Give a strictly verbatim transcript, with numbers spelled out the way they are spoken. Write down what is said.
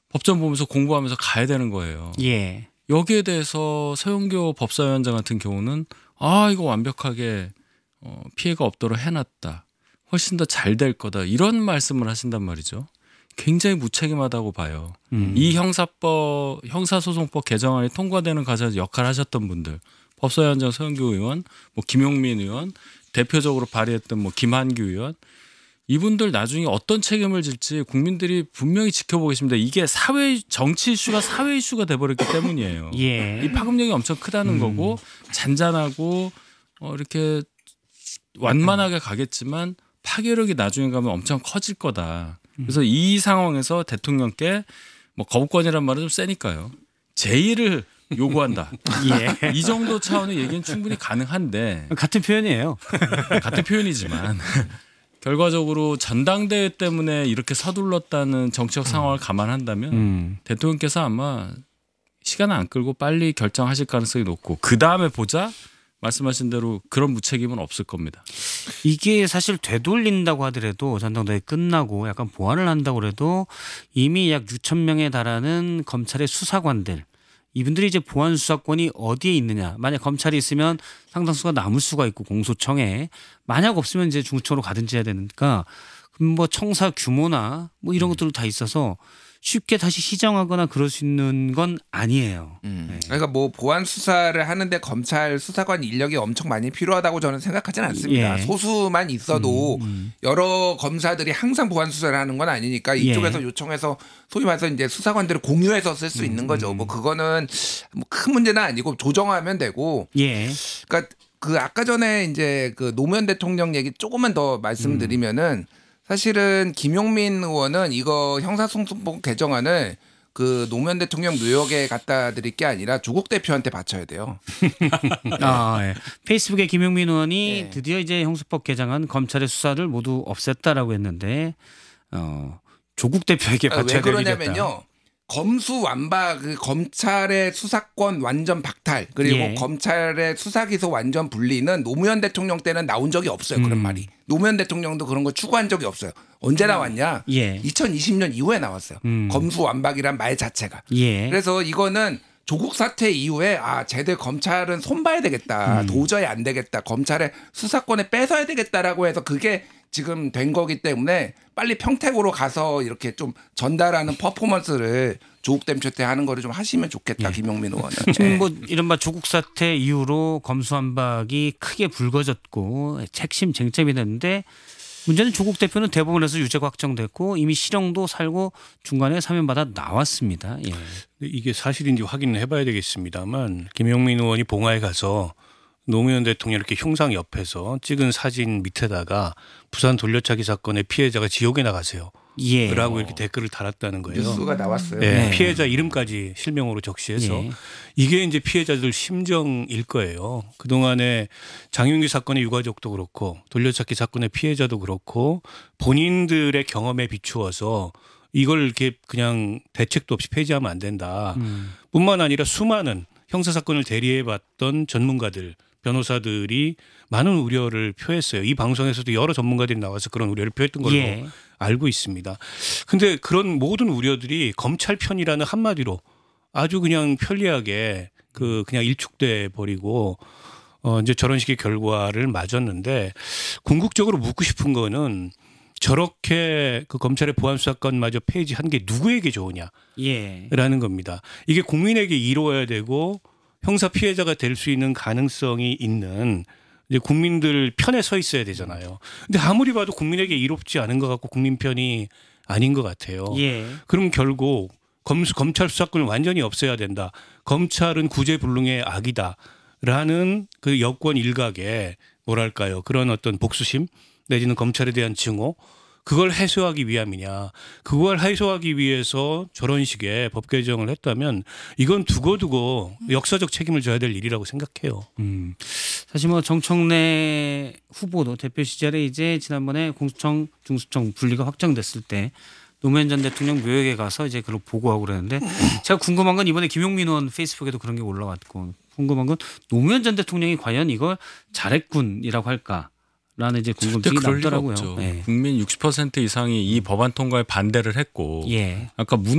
법전 보면서 공부하면서 가야 되는 거예요. 예. 여기에 대해서 서영교 법사위원장 같은 경우는 아 이거 완벽하게 어, 피해가 없도록 해놨다. 훨씬 더 잘 될 거다. 이런 말씀을 하신단 말이죠. 굉장히 무책임하다고 봐요. 음. 이 형사법, 형사소송법 개정안이 통과되는 과정에서 역할을 하셨던 분들, 법사위원장 서영교 의원, 뭐 김용민 의원, 대표적으로 발의했던 뭐 김한규 의원, 이분들 나중에 어떤 책임을 질지 국민들이 분명히 지켜보고 있습니다. 이게 사회 정치 이슈가 사회 이슈가 돼버렸기 때문이에요. 예. 이 파급력이 엄청 크다는 음. 거고 잔잔하고 어, 이렇게 완만하게 가겠지만 파괴력이 나중에 가면 엄청 커질 거다. 그래서 이 상황에서 대통령께 뭐 거부권이란 말은 좀 세니까요. 제의를 요구한다. 예. 이 정도 차원의 얘기는 충분히 가능한데 같은 표현이에요. 같은 표현이지만 결과적으로 전당대회 때문에 이렇게 서둘렀다는 정치적 상황을 감안한다면 음. 대통령께서 아마 시간을 안 끌고 빨리 결정하실 가능성이 높고 그 다음에 보자 말씀하신 대로 그런 무책임은 없을 겁니다. 이게 사실 되돌린다고 하더라도 전당대회 끝나고 약간 보완을 한다고 해도 이미 약 육천 명에 달하는 검찰의 수사관들 이분들이 이제 보안 수사권이 어디에 있느냐. 만약 검찰이 있으면 상당수가 남을 수가 있고 공소청에 만약 없으면 이제 중수청으로 가든지 해야 되니까 그럼 뭐 청사 규모나 뭐 이런 것들도 다 있어서 쉽게 다시 시정하거나 그럴 수 있는 건 아니에요. 음. 네. 그러니까 뭐 보안 수사를 하는데 검찰 수사관 인력이 엄청 많이 필요하다고 저는 생각하지는 않습니다. 예. 소수만 있어도 음, 음. 여러 검사들이 항상 보안 수사를 하는 건 아니니까 이쪽에서 예. 요청해서 소위 말해서 이제 수사관들을 공유해서 쓸 수 있는 거죠. 뭐 그거는 뭐 큰 문제는 아니고 조정하면 되고. 예. 그러니까 그 아까 전에 이제 그 노무현 대통령 얘기 조금만 더 말씀드리면은 사실은 김용민 의원은 이거 형사소송법 개정안을 그 노무현 대통령 뉴욕에 갖다 드릴 게 아니라 조국 대표한테 바쳐야 돼요. 아, 예. 페이스북에 김용민 의원이 네. 드디어 이제 형사법 개정안 검찰의 수사를 모두 없앴다라고 했는데 어, 조국 대표에게 아, 바쳐야 왜 되겠다. 그러냐면요. 검수완박, 그 검찰의 수사권 완전 박탈 그리고 예. 검찰의 수사기소 완전 분리는 노무현 대통령 때는 나온 적이 없어요. 그런 음. 말이. 노무현 대통령도 그런 거 추구한 적이 없어요. 언제 나왔냐? 예. 이천이십 년 이후에 나왔어요. 음. 검수완박이란 말 자체가. 예. 그래서 이거는 조국 사태 이후에 아 제대 검찰은 손봐야 되겠다. 음. 도저히 안 되겠다. 검찰의 수사권에 뺏어야 되겠다라고 해서 그게 지금 된 거기 때문에 빨리 평택으로 가서 이렇게 좀 전달하는 퍼포먼스를 조국 대표한테 하는 거를 좀 하시면 좋겠다. 예. 김용민 의원은. 지금 네. 뭐 이른바 조국 사태 이후로 검수완박이 크게 불거졌고 핵심 쟁점이 됐는데 문제는 조국 대표는 대법원에서 유죄가 확정됐고 이미 실형도 살고 중간에 사면받아 나왔습니다. 예. 이게 사실인지 확인을 해봐야 되겠습니다만 김용민 의원이 봉화에 가서 노무현 대통령 이렇게 흉상 옆에서 찍은 사진 밑에다가 부산 돌려차기 사건의 피해자가 지옥에 나가세요. 예. 라고 이렇게 댓글을 달았다는 거예요. 뉴스가 나왔어요. 네, 네. 피해자 이름까지 실명으로 적시해서 예. 이게 이제 피해자들 심정일 거예요. 그동안에 장윤기 사건의 유가족도 그렇고 돌려찾기 사건의 피해자도 그렇고 본인들의 경험에 비추어서 이걸 이렇게 그냥 대책도 없이 폐지하면 안 된다. 음. 뿐만 아니라 수많은 형사사건을 대리해봤던 전문가들 변호사들이 많은 우려를 표했어요. 이 방송에서도 여러 전문가들이 나와서 그런 우려를 표했던 걸로 예. 알고 있습니다. 근데 그런 모든 우려들이 검찰 편이라는 한마디로 아주 그냥 편리하게 그 그냥 일축돼 버리고 어 이제 저런 식의 결과를 맞았는데 궁극적으로 묻고 싶은 거는 저렇게 그 검찰의 보안 수사권마저 폐지한 게 누구에게 좋으냐라는 예. 겁니다. 이게 국민에게 이로워야 되고 형사 피해자가 될 수 있는 가능성이 있는 이제 국민들 편에 서 있어야 되잖아요. 근데 아무리 봐도 국민에게 이롭지 않은 것 같고 국민 편이 아닌 것 같아요. 예. 그럼 결국 검, 검찰 수사권을 완전히 없애야 된다. 검찰은 구제불능의 악이다라는 그 여권 일각의 뭐랄까요. 그런 어떤 복수심 내지는 검찰에 대한 증오 그걸 해소하기 위함이냐. 그걸 해소하기 위해서 저런 식의 법 개정을 했다면 이건 두고두고 역사적 책임을 져야 될 일이라고 생각해요. 음. 사실 뭐 정청래 후보도 대표 시절에 이제 지난번에 공수청 중수청 분리가 확정됐을 때 노무현 전 대통령 묘역에 가서 이제 그걸 보고하고 그러는데 제가 궁금한 건 이번에 김용민 의원 페이스북에도 그런 게 올라왔고 궁금한 건 노무현 전 대통령이 과연 이걸 잘했군이라고 할까? 라는 이제 절대 궁금증이 그럴 리가 남더라고요. 없죠. 네. 국민 육십 퍼센트 이상이 이 법안 통과에 반대를 했고 예. 아까 문